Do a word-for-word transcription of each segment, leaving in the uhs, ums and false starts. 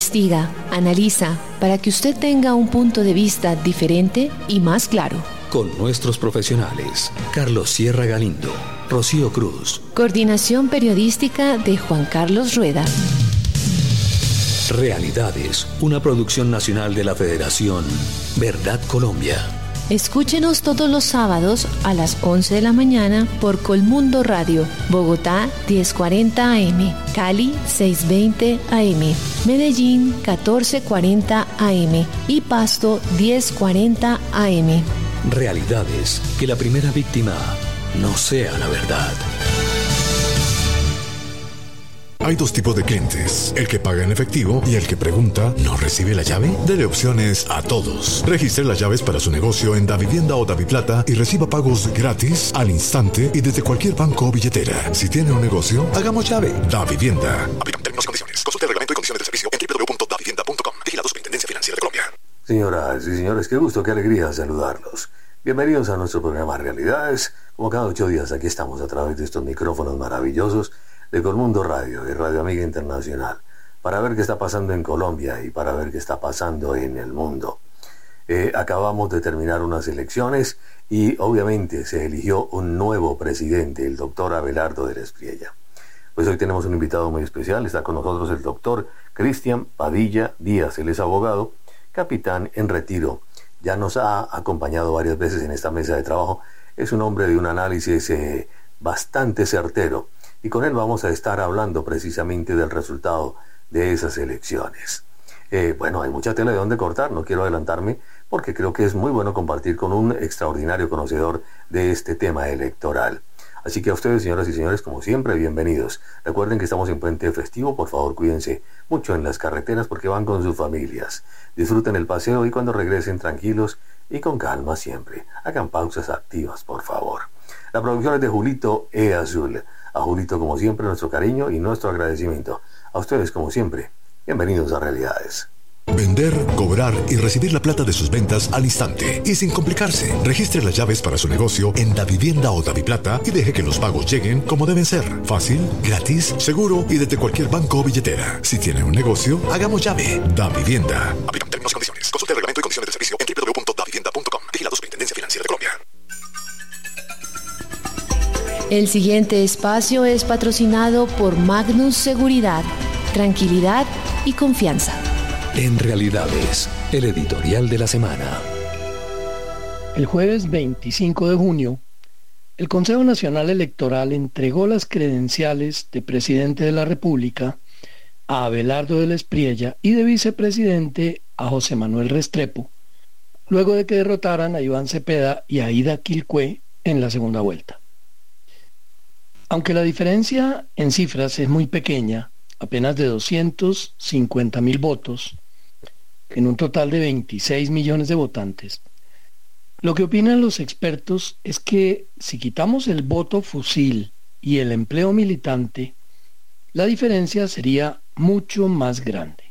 Investiga, analiza, para que usted tenga un punto de vista diferente y más claro. Con nuestros profesionales, Carlos Sierra Galindo, Rocío Cruz. Coordinación periodística de Juan Carlos Rueda. Realidades, una producción nacional de la Federación Verdad Colombia. Escúchenos todos los sábados a las once de la mañana por Colmundo Radio, Bogotá diez cuarenta A M, Cali seiscientos veinte A M, Medellín catorce cuarenta A M y Pasto diez cuarenta A M. Realidades, que la primera víctima no sea la verdad. Hay dos tipos de clientes, el que paga en efectivo y el que pregunta, ¿no recibe la llave? Dele opciones a todos. Registre las llaves para su negocio en Davivienda o Daviplata y reciba pagos gratis, al instante y desde cualquier banco o billetera. Si tiene un negocio, hagamos llave. Davivienda. Aplican términos y condiciones. Consulte el reglamento y condiciones de servicio en doble u doble u doble u punto davivienda punto com. Vigilado Superintendencia Financiera de Colombia. Señoras y señores, qué gusto, qué alegría saludarlos. Bienvenidos a nuestro programa Realidades. Como cada ocho días aquí estamos a través de estos micrófonos maravillosos de Colmundo Radio y Radio Amiga Internacional, para ver qué está pasando en Colombia y para ver qué está pasando en el mundo. Eh, acabamos de terminar unas elecciones y obviamente se eligió un nuevo presidente, el doctor Abelardo del Espriella. Pues hoy tenemos un invitado muy especial, está con nosotros el doctor Cristian Padilla Díaz, él es abogado, capitán en retiro, ya nos ha acompañado varias veces en esta mesa de trabajo, es un hombre de un análisis eh, bastante certero, y con él vamos a estar hablando precisamente del resultado de esas elecciones. Eh, bueno, hay mucha tela de donde cortar, no quiero adelantarme, porque creo que es muy bueno compartir con un extraordinario conocedor de este tema electoral. Así que a ustedes, señoras y señores, como siempre, bienvenidos. Recuerden que estamos en puente festivo, por favor cuídense mucho en las carreteras porque van con sus familias. Disfruten el paseo y cuando regresen tranquilos y con calma siempre. Hagan pausas activas, por favor. La producción es de Julito E. Azul. A Julito, como siempre, nuestro cariño y nuestro agradecimiento. A ustedes, como siempre, bienvenidos a Realidades. Vender, cobrar y recibir la plata de sus ventas al instante y sin complicarse. Registre las llaves para su negocio en Davivienda o Daviplata y deje que los pagos lleguen como deben ser. Fácil, gratis, seguro y desde cualquier banco o billetera. Si tiene un negocio, hagamos llave. Davivienda. Aplican términos y condiciones. Consulte el reglamento y condiciones de servicio en doble u doble u doble u punto davivienda punto com. Vigilado Superintendencia Financiera de Colombia. El siguiente espacio es patrocinado por Magnus Seguridad, tranquilidad y confianza. En Realidades, el editorial de la semana. El jueves veinticinco de junio, el Consejo Nacional Electoral entregó las credenciales de presidente de la República a Abelardo del Espriella y de vicepresidente a José Manuel Restrepo, luego de que derrotaran a Iván Cepeda y a Ida Quilpué en la segunda vuelta. Aunque la diferencia en cifras es muy pequeña, apenas de doscientos cincuenta mil votos, en un total de veintiséis millones de votantes, lo que opinan los expertos es que si quitamos el voto fusil y el empleo militante, la diferencia sería mucho más grande.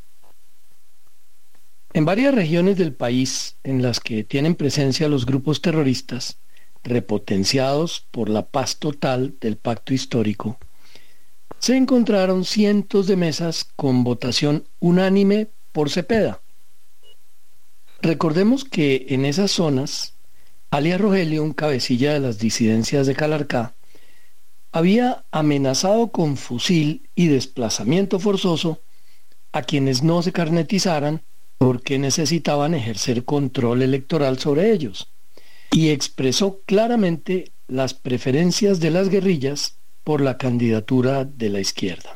En varias regiones del país en las que tienen presencia los grupos terroristas, repotenciados por la paz total del pacto histórico, se encontraron cientos de mesas con votación unánime por Cepeda. Recordemos que en esas zonas, alias Rogelio, un cabecilla de las disidencias de Calarcá, había amenazado con fusil y desplazamiento forzoso a quienes no se carnetizaran porque necesitaban ejercer control electoral sobre ellos, y expresó claramente las preferencias de las guerrillas por la candidatura de la izquierda.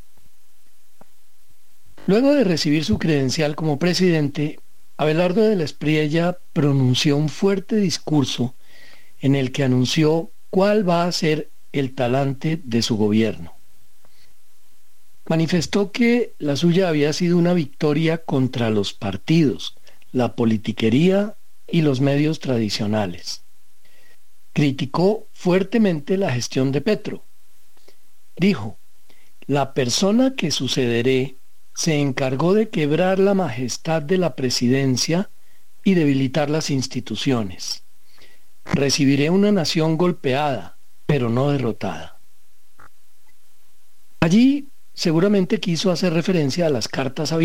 Luego de recibir su credencial como presidente, Abelardo del Espriella pronunció un fuerte discurso en el que anunció cuál va a ser el talante de su gobierno. Manifestó que la suya había sido una victoria contra los partidos, la politiquería y los medios tradicionales. Criticó fuertemente la gestión de Petro. Dijo: la persona que sucederé se encargó de quebrar la majestad de la presidencia y debilitar las instituciones. Recibiré una nación golpeada, pero no derrotada. Allí Seguramente quiso hacer referencia a las cartas abiertas